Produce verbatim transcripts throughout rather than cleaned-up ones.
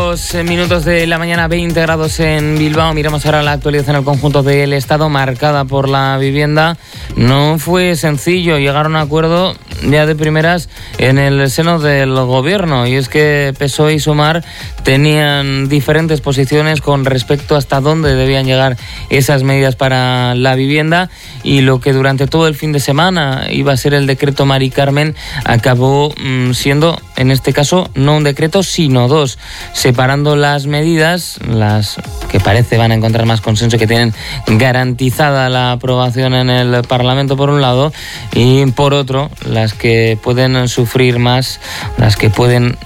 Dos minutos de la mañana, veinte grados en Bilbao. Miramos ahora la actualidad en el conjunto del Estado, marcada por la vivienda. No fue sencillo llegar a un acuerdo ya de primeras en el seno del gobierno, y es que P S O E y Sumar tenían diferentes posiciones con respecto hasta dónde debían llegar esas medidas para la vivienda, y lo que durante todo el fin de semana iba a ser el decreto Mari Carmen acabó mmm, siendo, en este caso, no un decreto sino dos, separando las medidas, las que parece van a encontrar más consenso, que tienen garantizada la aprobación en el Parlamento por un lado, y por otro las que pueden sufrir más, las que pueden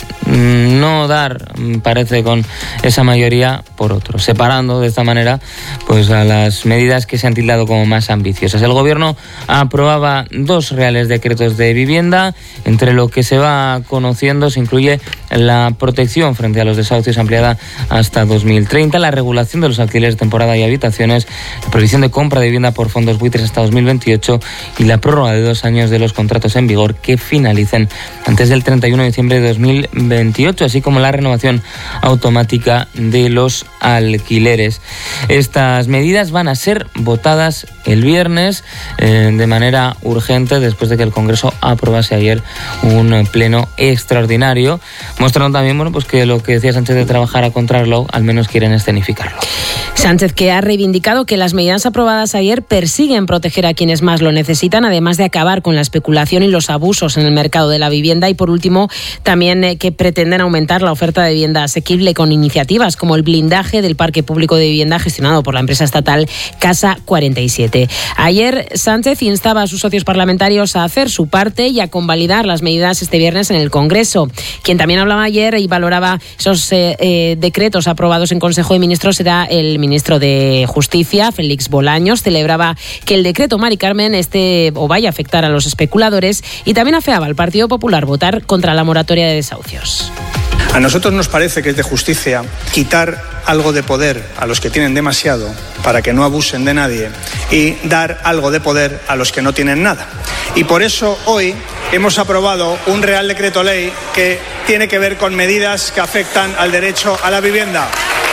no dar, parece, con esa mayoría por otro, separando de esta manera pues a las medidas que se han tildado como más ambiciosas. El gobierno aprobaba dos reales decretos de vivienda. Entre lo que se va conociendo se incluye la protección frente a los desahucios ampliada hasta dos mil treinta, la regulación de los alquileres de temporada y habitaciones, la prohibición de compra de vivienda por fondos buitres hasta dos mil veintiocho y la prórroga de dos años de los contratos en vigor que finalicen antes del treinta y uno de diciembre de dos mil veintiocho, así como la renovación automática de los alquileres. Estas medidas van a ser votadas el viernes eh, de manera urgente, después de que el Congreso aprobase ayer un pleno extraordinario, mostrando también bueno, pues que lo que decía Sánchez de trabajar a contrarreloj, al menos quieren escenificarlo. Sánchez, que ha reivindicado que las medidas aprobadas ayer persiguen proteger a quienes más lo necesitan, además de acabar con la especulación y los abusos en el mercado de la vivienda, y por último también eh, que pretenden aumentar la oferta de vivienda asequible con iniciativas como el blindaje del parque público de vivienda gestionado por la empresa estatal Casa cuarenta y siete. Ayer Sánchez instaba a sus socios parlamentarios a hacer su parte y a convalidar las medidas este viernes en el Congreso. Quien también hablaba ayer y valoraba esos eh, eh, decretos aprobados en Consejo de Ministros era el ministro de Justicia, Félix Bolaños. Celebraba que el decreto Mari Carmen esté o vaya a afectar a los especuladores, y también afeaba al Partido Popular votar contra la moratoria de desahucios. A nosotros nos parece que es de justicia quitar algo de poder a los que tienen demasiado para que no abusen de nadie y dar algo de poder a los que no tienen nada. Y por eso hoy hemos aprobado un Real Decreto Ley que tiene que ver con medidas que afectan al derecho a la vivienda.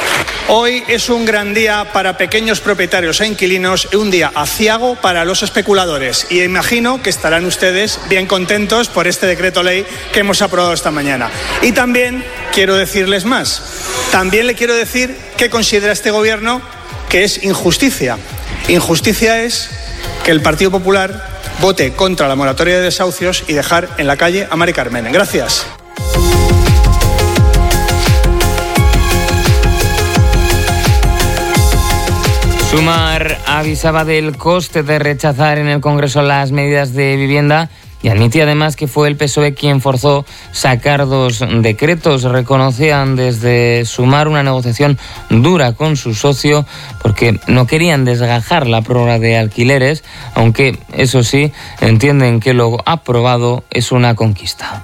Hoy es un gran día para pequeños propietarios e inquilinos y un día aciago para los especuladores. Y imagino que estarán ustedes bien contentos por este decreto ley que hemos aprobado esta mañana. Y también quiero decirles más. También le quiero decir que considera este gobierno que es injusticia. Injusticia es que el Partido Popular vote contra la moratoria de desahucios y dejar en la calle a Mari Carmen. Gracias. Sumar avisaba del coste de rechazar en el Congreso las medidas de vivienda y admitía además que fue el P S O E quien forzó sacar dos decretos. Reconocían desde Sumar una negociación dura con su socio porque no querían desgajar la prórroga de alquileres, aunque eso sí, entienden que lo aprobado es una conquista.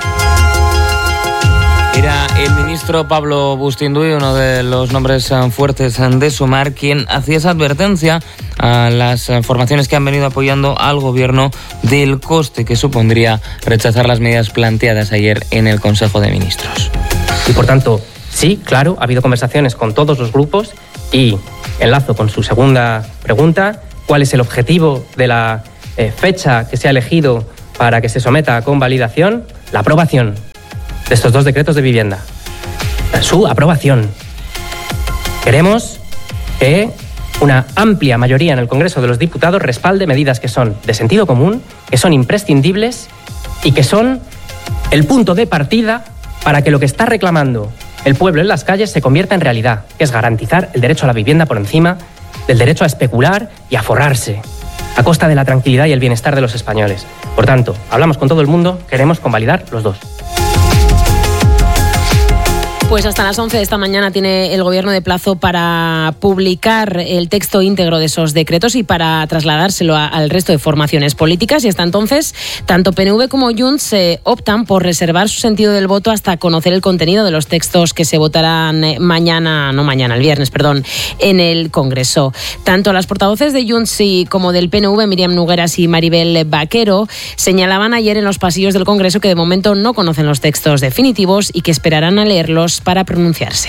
Era el ministro Pablo Bustinduy, uno de los nombres fuertes de Sumar, quien hacía esa advertencia a las formaciones que han venido apoyando al gobierno del coste que supondría rechazar las medidas planteadas ayer en el Consejo de Ministros. Y por tanto, sí, claro, ha habido conversaciones con todos los grupos y enlazo con su segunda pregunta, ¿cuál es el objetivo de la eh, fecha que se ha elegido para que se someta a convalidación? La aprobación de estos dos decretos de vivienda. Su aprobación. Queremos que una amplia mayoría en el Congreso de los Diputados respalde medidas que son de sentido común, que son imprescindibles y que son el punto de partida para que lo que está reclamando el pueblo en las calles se convierta en realidad, que es garantizar el derecho a la vivienda por encima del derecho a especular y a forrarse, a costa de la tranquilidad y el bienestar de los españoles. Por tanto, hablamos con todo el mundo, queremos convalidar los dos. Pues hasta las once de esta mañana tiene el Gobierno de plazo para publicar el texto íntegro de esos decretos y para trasladárselo a, al resto de formaciones políticas. Y hasta entonces, tanto P N V como Junts eh, optan por reservar su sentido del voto hasta conocer el contenido de los textos que se votarán eh, mañana, no mañana, el viernes, perdón, en el Congreso. Tanto las portavoces de Junts y como del P N V, Miriam Nogueras y Maribel Vaquero, señalaban ayer en los pasillos del Congreso que de momento no conocen los textos definitivos y que esperarán a leerlos para pronunciarse.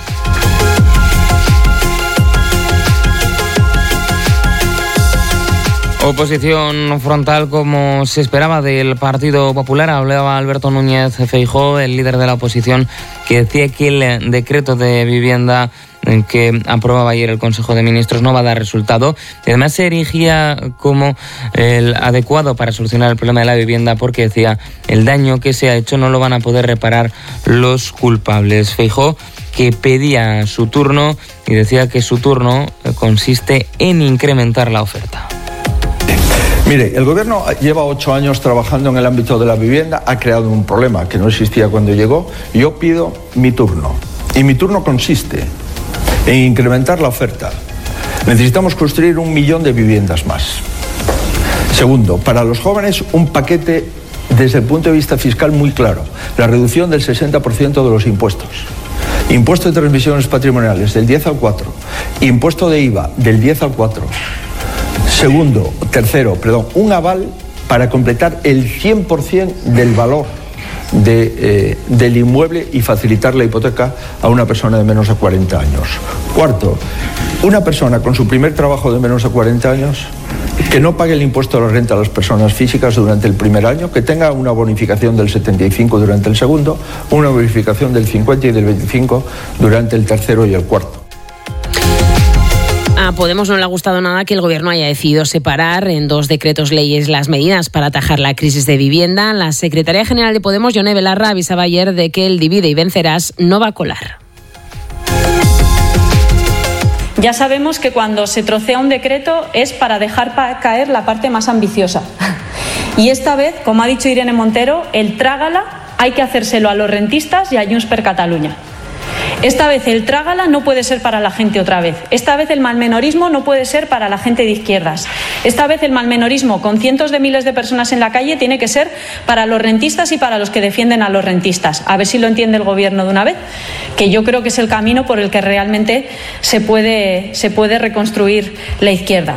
Oposición frontal como se esperaba del Partido Popular. Hablaba Alberto Núñez Feijóo, el líder de la oposición, que decía que el decreto de vivienda que aprobaba ayer el Consejo de Ministros no va a dar resultado. Y además se erigía como el adecuado para solucionar el problema de la vivienda porque decía el daño que se ha hecho no lo van a poder reparar los culpables. Feijóo, que pedía su turno y decía que su turno consiste en incrementar la oferta. Mire, el Gobierno lleva ocho años trabajando en el ámbito de la vivienda, ha creado un problema que no existía cuando llegó. Yo pido mi turno, y mi turno consiste en incrementar la oferta. Necesitamos construir un millón de viviendas más. Segundo, para los jóvenes un paquete desde el punto de vista fiscal muy claro, la reducción del sesenta por ciento de los impuestos. Impuesto de transmisiones patrimoniales del diez al cuatro, impuesto de I V A del diez al cuatro. Segundo, tercero, perdón, un aval para completar el cien por ciento del valor de, eh, del inmueble y facilitar la hipoteca a una persona de menos de cuarenta años. Cuarto, una persona con su primer trabajo de menos de cuarenta años que no pague el impuesto a la renta a las personas físicas durante el primer año, que tenga una bonificación del setenta y cinco durante el segundo, una bonificación del cincuenta y del veinticinco durante el tercero y el cuarto. A Podemos no le ha gustado nada que el Gobierno haya decidido separar en dos decretos leyes las medidas para atajar la crisis de vivienda. La secretaria general de Podemos, Yone Belarra, avisaba ayer de que el divide y vencerás no va a colar. Ya sabemos que cuando se trocea un decreto es para dejar caer la parte más ambiciosa. Y esta vez, como ha dicho Irene Montero, el trágala hay que hacérselo a los rentistas y a Junts per Catalunya. Esta vez el trágala no puede ser para la gente otra vez. Esta vez el malmenorismo no puede ser para la gente de izquierdas. Esta vez el malmenorismo con cientos de miles de personas en la calle tiene que ser para los rentistas y para los que defienden a los rentistas. A ver si lo entiende el Gobierno de una vez, que yo creo que es el camino por el que realmente se puede, se puede reconstruir la izquierda.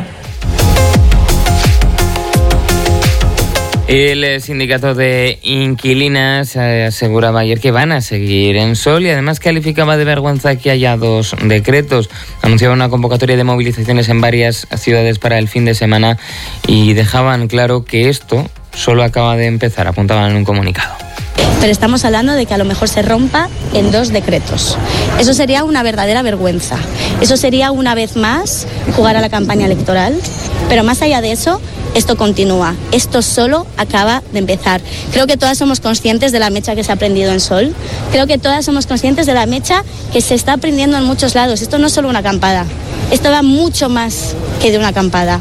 El sindicato de inquilinas aseguraba ayer que van a seguir en Sol y además calificaba de vergüenza que haya dos decretos. Anunciaba una convocatoria de movilizaciones en varias ciudades para el fin de semana y dejaban claro que esto solo acaba de empezar, apuntaban en un comunicado. Pero estamos hablando de que a lo mejor se rompa en dos decretos. Eso sería una verdadera vergüenza. Eso sería una vez más jugar a la campaña electoral. Pero más allá de eso, esto continúa. Esto solo acaba de empezar. Creo que todas somos conscientes de la mecha que se ha prendido en Sol. Creo que todas somos conscientes de la mecha que se está prendiendo en muchos lados. Esto no es solo una acampada. Esto va mucho más que de una acampada.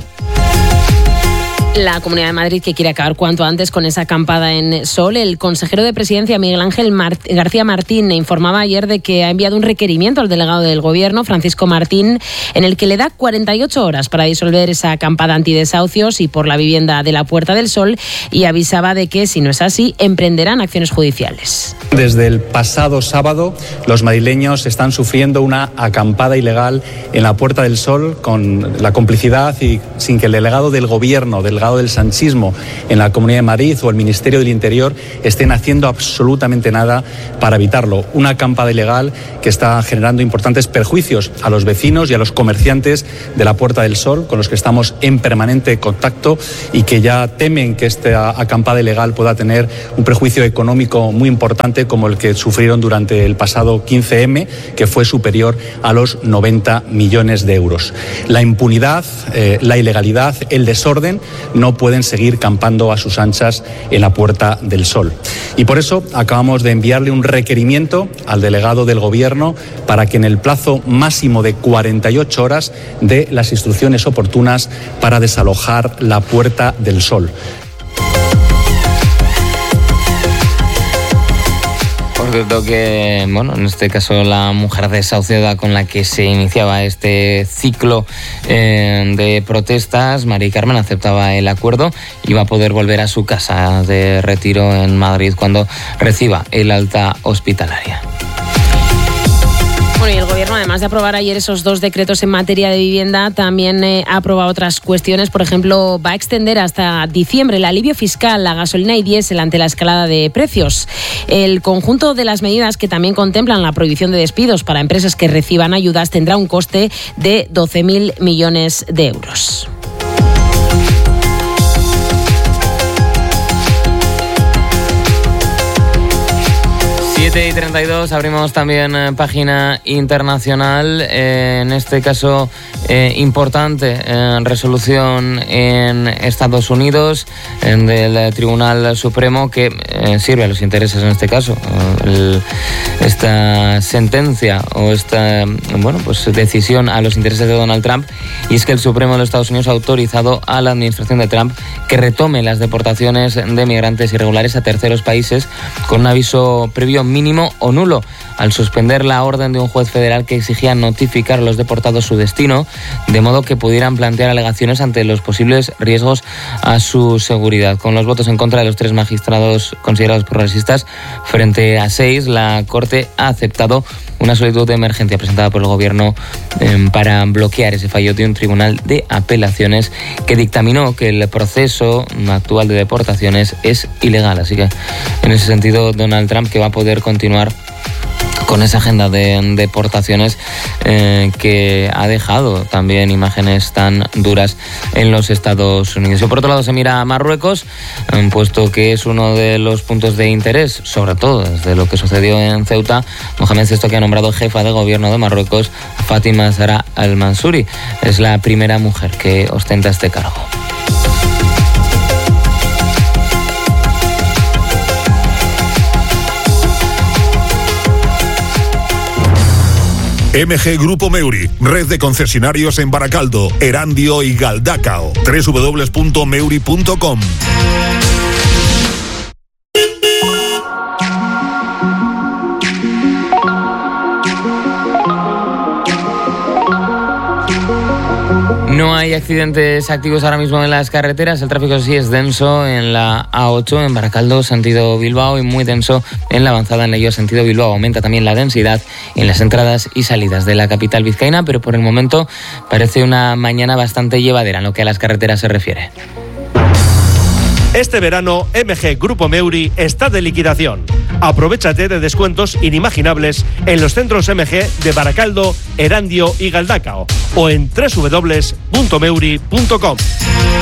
La Comunidad de Madrid, que quiere acabar cuanto antes con esa acampada en Sol. El consejero de Presidencia, Miguel Ángel Mart- García Martín, informaba ayer de que ha enviado un requerimiento al delegado del Gobierno, Francisco Martín, en el que le da cuarenta y ocho horas para disolver esa acampada antidesahucios y por la vivienda de la Puerta del Sol, y avisaba de que, si no es así, emprenderán acciones judiciales. Desde el pasado sábado, los madrileños están sufriendo una acampada ilegal en la Puerta del Sol con la complicidad y sin que el delegado del Gobierno, del del sanchismo en la Comunidad de Madrid o el Ministerio del Interior estén haciendo absolutamente nada para evitarlo. Una acampada ilegal que está generando importantes perjuicios a los vecinos y a los comerciantes de la Puerta del Sol, con los que estamos en permanente contacto y que ya temen que esta acampada ilegal pueda tener un perjuicio económico muy importante como el que sufrieron durante el pasado quince eme, que fue superior a los noventa millones de euros. La impunidad, eh, la ilegalidad, el desorden no pueden seguir campando a sus anchas en la Puerta del Sol. Y por eso acabamos de enviarle un requerimiento al delegado del Gobierno para que en el plazo máximo de cuarenta y ocho horas dé las instrucciones oportunas para desalojar la Puerta del Sol. Por cierto que, bueno, en este caso la mujer desahuciada con la que se iniciaba este ciclo eh, de protestas, Mari Carmen, aceptaba el acuerdo y va a poder volver a su casa de retiro en Madrid cuando reciba el alta hospitalaria. Bueno, y el Gobierno, además de aprobar ayer esos dos decretos en materia de vivienda, también eh, ha aprobado otras cuestiones. Por ejemplo, va a extender hasta diciembre el alivio fiscal a gasolina y diésel ante la escalada de precios. El conjunto de las medidas, que también contemplan la prohibición de despidos para empresas que reciban ayudas, tendrá un coste de doce mil millones de euros. siete y treinta y dos, abrimos también eh, página internacional, eh, en este caso eh, importante eh, resolución en Estados Unidos eh, del Tribunal Supremo que eh, sirve a los intereses, en este caso. Eh, el, esta sentencia o esta bueno pues decisión a los intereses de Donald Trump, y es que el Supremo de los Estados Unidos ha autorizado a la administración de Trump que retome las deportaciones de migrantes irregulares a terceros países con un aviso previo mínimo o nulo, al suspender la orden de un juez federal que exigía notificar a los deportados su destino, de modo que pudieran plantear alegaciones ante los posibles riesgos a su seguridad. Con los votos en contra de los tres magistrados considerados progresistas frente a seis, la Corte ha aceptado una solicitud de emergencia presentada por el Gobierno eh, para bloquear ese fallo de un tribunal de apelaciones que dictaminó que el proceso actual de deportaciones es ilegal. Así que, en ese sentido, Donald Trump, que va a poder continuar con esa agenda de deportaciones eh, que ha dejado también imágenes tan duras en los Estados Unidos. Y por otro lado se mira a Marruecos, eh, puesto que es uno de los puntos de interés, sobre todo desde lo que sucedió en Ceuta. Mohamed sexto, que ha nombrado jefa de gobierno de Marruecos Fátima Zahra al-Mansouri. Es la primera mujer que ostenta este cargo. M G Grupo Meuri, red de concesionarios en Baracaldo, Erandio y Galdacao. doble u doble u doble u punto meuri punto com. No hay accidentes activos ahora mismo en las carreteras. El tráfico sí es denso en la A ocho, en Baracaldo, sentido Bilbao, y muy denso en la avanzada en Leioa, sentido Bilbao. Aumenta también la densidad en las entradas y salidas de la capital vizcaína, pero por el momento parece una mañana bastante llevadera en lo que a las carreteras se refiere. Este verano, M G Grupo Meuri está de liquidación. Aprovéchate de descuentos inimaginables en los centros M G de Baracaldo, Erandio y Galdacao, o en doble u doble u doble u punto meuri punto com.